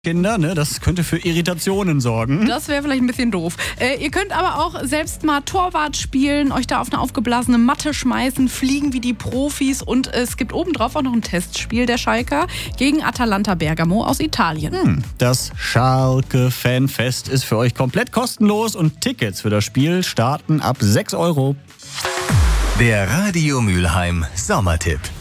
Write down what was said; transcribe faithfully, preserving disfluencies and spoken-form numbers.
Kinder, ne? Das könnte für Irritationen sorgen. Das wäre vielleicht ein bisschen doof. Äh, ihr könnt aber auch selbst mal Torwart spielen, euch da auf eine aufgeblasene Matte schmeißen, fliegen wie die Profis und es gibt obendrauf auch noch ein Testspiel der Schalker gegen Atalanta Bergamo aus Italien. Hm, das Schalke-Fanfest ist für euch komplett kostenlos und Tickets für das Spiel starten ab sechs Euro. Der Radio Mülheim Sommertipp.